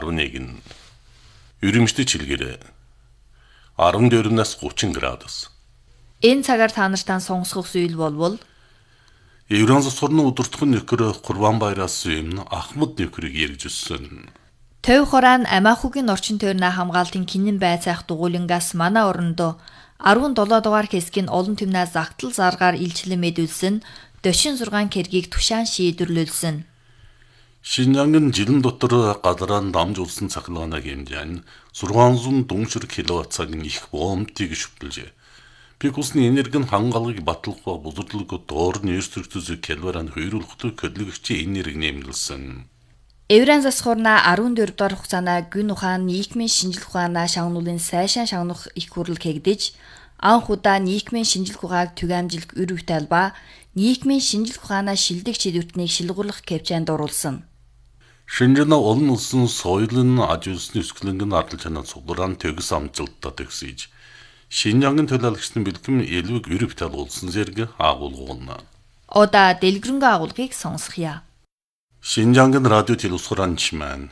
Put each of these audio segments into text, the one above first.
11. Өрөмжтэй чилгэрээ 14-наас 30 градус. Энэ цагаар та нартай сонсох зүйл болвол Евран засварны удирдах нөхөр Курбан баяраас өмнө Ахмад нөхрийг ярьж өссөн. Төв хураан Амаахугийн орчин тойрны хамгаалтын кинэн байцаах дугуулингаас манай орондоо 17 дугаар хэсгийн олон түмнээ загтал заргаар илчлэн мэдүүлсэн дошин 6 кэргийг тушаан шийдвэрлүүлсэн. Шинжангийн жилэн дотор гадарaan дамж улсын цахилгаанаа хэмжээ 600 дүншир киловатт-цагийн их бомбыг шүтэлжээ. Пик усны энерги нь хангалгыг батлах ба бүлэрлэг доорны эрсдэлтүзэг киловаран хöyрүүлэхдээ көдлөгчийн энерги нэмэлсэн. Евран засхурна 14 дугаар хугацаана гүн ухаан нийгмийн шинжилх ухаанаа шагнуулын сайшаан шагнах их хурал кэгдэж анх удаа нийгмийн шинжилх ухааг түгээмжилэх үр үхтэй алба нийгмийн шинжилх ухаанаа шилдэг шийдвэртнийг шилгуурлах кэвчээнд оруулсан. Шинжэнэ олон улсын соёлын аж үйлсний өсгөлөнгөн ардал чанар цугларан төгс амжилттай төгсөж Шинжангийн төлөөлөгчдийн бэлтгэм элвэг үр үхтэй улсын зэрэг агуулгуулна. Ода дэлгэрэнгүй агуулгыг сонсхийа. Шинжангийн радио телевизоранч маань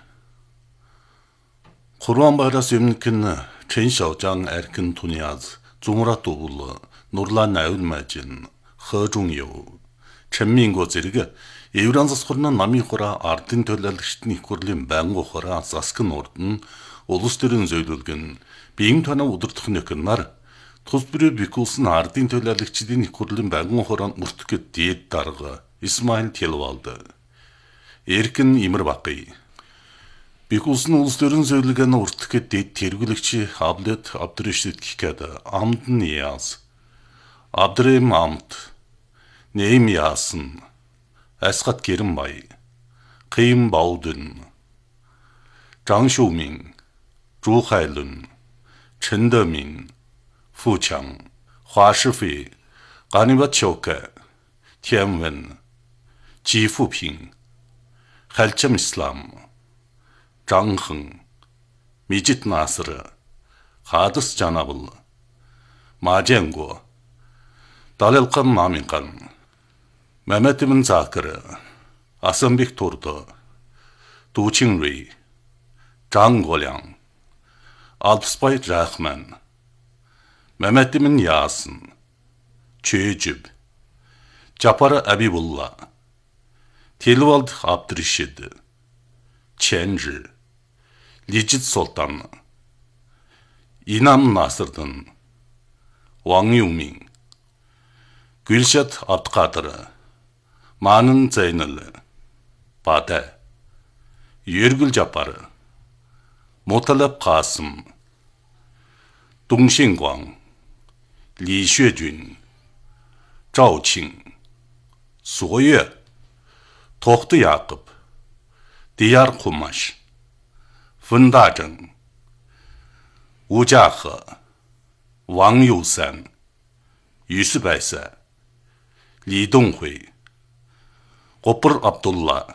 Курбан баяраас өмнө Чэн Шаожан Аркин Туниаз Зумрат уул Нурлан Авилмажин Хожунё Чэнминго зэрэг Евран засварны намын хураа ардын төлөөлөгчдийн их хурлын байнгын хураа Заскын урд нь улс төрийн зөвлөлгөн биеийн танаа удирдах нөхөр нар тус бүрээ бикулсын ардын төлөөлөгчдийн их хурлын байнгын хураанд мөртгөд дээд дарга Исмаил Телвалд Эркин Имэрбакый бикулсын улс төрийн зөвлөгөөнд уртгöd дээд тэргүүлэгч Аблет Абдрашид Кикад Амдн Яс Абдрем Амт Нэм Ясын Асхат Гэрэнбай Ким Баудын Зhang Xiuming Zhu Hailun Chen Deming Fu Chang Hua Shifei Ganibat Chowka Tian Wen Ji Fuping Khalcham Islam Zhang Heng Mijit Nasr Hadis Janabul Ma Jianguo Dalilkan Maminkan Mehmet Ibn Zakir Asambik Turdo Du Qingrui Zhang Guoliang Alpspay Rahman Mehmet Ibn Yasin Çöjib Jafar Abibullah Tilwald Abdurrashid Chenji Lijit Sultan İnam Nasırdın Wang Yuming Gülşat Abdqadir Manın Zeynel Bada Yörgül Jafar Mutalab Qasım Dong Xinguang Li Xuejun Zhao Qing Su Yue Toxtu Yaqub Diyar Qumaş Fen Dazheng Wu Jiahe Wang Yousan Yusuf Aisa Li Donghui Qopur Abdullah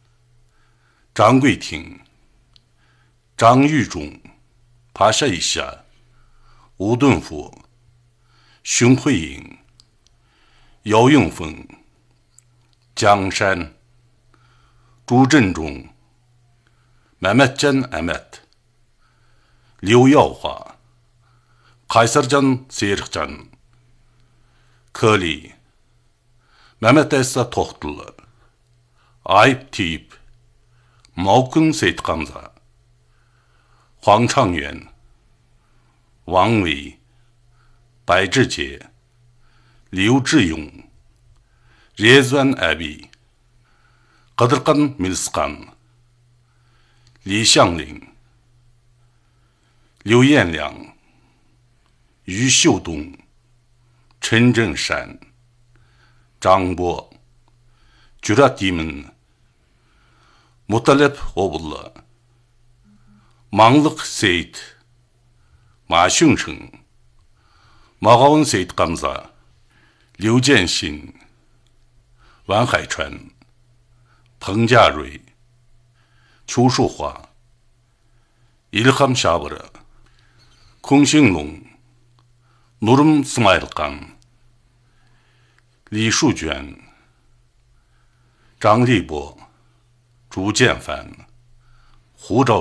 Zhang Guiting Zhang Yuzhong Pasha Isha Wu Dunfu Xun Huiying Yao Yongfeng Jiang Shan Zhu Zhenzhong Mehmetcan Ahmet Liu Yaohua Kaysarcan Seyircan Kali Mehmet Esa Toxtul Ayıp Tiyip Maokun Seyitkamza Huang Changyuan Wang Wei Bai Zhijie Liu Zhiyong Rezvan Abi Qadirqan Milsqan Li Xiangling Liu Yanliang Yu Xiudong Chen Zhengshan Zhang Bo Jurat Yimin Mutaleb Obulla Manglık Seyit Ma Xungsheng Magaon Seyit Gamza Liu Jianxin Wang Haichuan Peng Jiarui Qiu Shuhua Ilham Shabra Kong Xinglong Nurum Smailkan Li Shujuan Zhang Libo Zhu Jianfan Hu Zhao